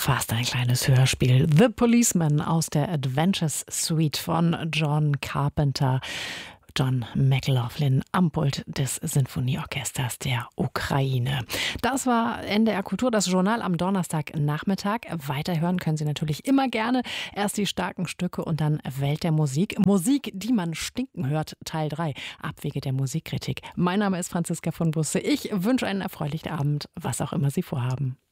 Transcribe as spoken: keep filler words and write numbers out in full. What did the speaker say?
Fast ein kleines Hörspiel. The Policeman aus der Adventures Suite von John Carpenter. John McLaughlin am Pult des Sinfonieorchesters der Ukraine. Das war N D R Kultur, das Journal am Donnerstagnachmittag. Weiterhören können Sie natürlich immer gerne. Erst die starken Stücke und dann Welt der Musik. Musik, die man stinken hört, Teil drei. Abwege der Musikkritik. Mein Name ist Franziska von Busse. Ich wünsche einen erfreulichen Abend, was auch immer Sie vorhaben.